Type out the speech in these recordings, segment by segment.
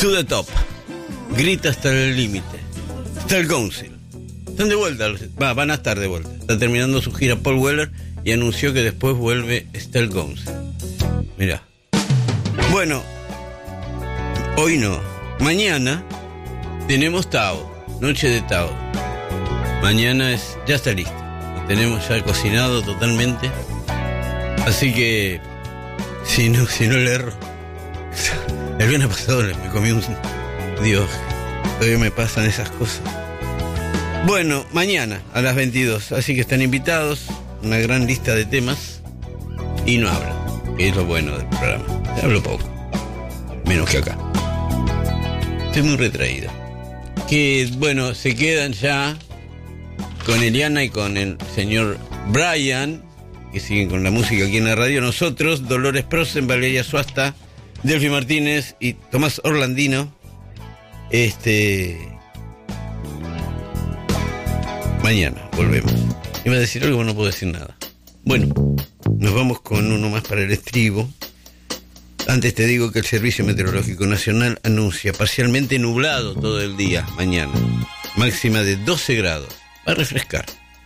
To the top. Grita hasta el límite. Está el Council. Están de vuelta. Van a estar de vuelta. Está terminando su gira Paul Weller y anunció que después vuelve Estelle Council. Mirá. Bueno, hoy no. Mañana tenemos Tao. Noche de Tao. Mañana ya está listo. Lo tenemos ya cocinado totalmente. Así que, si no le erro. El viernes pasado me comí un... Dios, todavía me pasan esas cosas. Bueno, mañana a las 22. Así que están invitados. Una gran lista de temas. Y no hablo, que es lo bueno del programa. Hablo poco. Menos que acá. Estoy muy retraído. Que, bueno, se quedan ya con Eliana y con el señor Brian, que siguen con la música aquí en la radio. Nosotros, Dolores Prosen, Valeria Suasta, Delphi Martínez y Tomás Orlandino. Mañana volvemos. Iba a decir algo, no puedo decir nada. Bueno, nos vamos con uno más para el estribo. Antes te digo que el Servicio Meteorológico Nacional anuncia parcialmente nublado todo el día mañana. Máxima de 12 grados. Va a refrescar.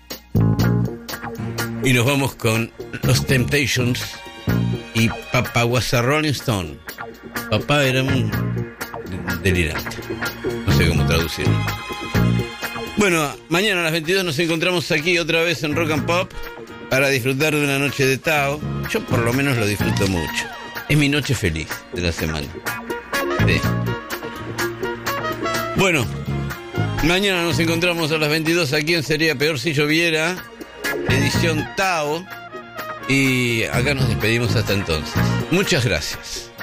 Y nos vamos con los Temptations y Papá was a Rolling Stone. Papá era un delirante. No sé cómo traducirlo. Bueno, mañana a las 22 nos encontramos aquí otra vez en Rock and Pop para disfrutar de una noche de Tao. Yo por lo menos lo disfruto mucho. Es mi noche feliz de la semana. Sí. Bueno, mañana nos encontramos a las 22 aquí en Sería Peor Si Lloviera, edición Tao. Y acá nos despedimos hasta entonces. Muchas gracias.